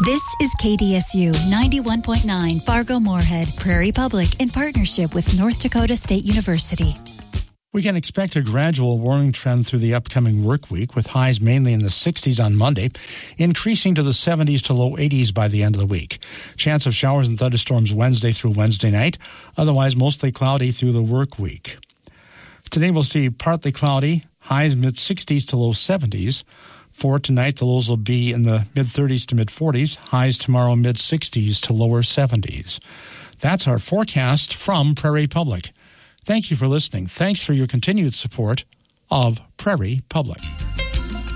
This is KDSU 91.9 Fargo-Moorhead, Prairie Public, in partnership with North Dakota State University. We can expect a gradual warming trend through the upcoming work week, with highs mainly in the 60s on Monday, increasing to the 70s to low 80s by the end of the week. Chance of showers and thunderstorms Wednesday through Wednesday night, otherwise mostly cloudy through the work week. Today we'll see partly cloudy, highs mid-60s to low 70s. For tonight, the lows will be in the mid-30s to mid-40s, highs tomorrow mid-60s to lower 70s. That's our forecast from Prairie Public. Thank you for listening. Thanks for your continued support of Prairie Public.